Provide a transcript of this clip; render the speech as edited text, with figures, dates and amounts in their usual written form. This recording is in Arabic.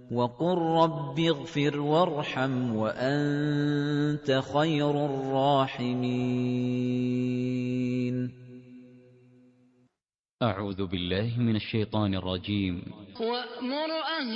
وَقُل رَّبِّ اغْفِرْ وَارْحَمْ وَأَنتَ خَيْرُ الرَّاحِمِينَ. أعوذ بالله من الشيطان الرجيم. وَأْمُرْ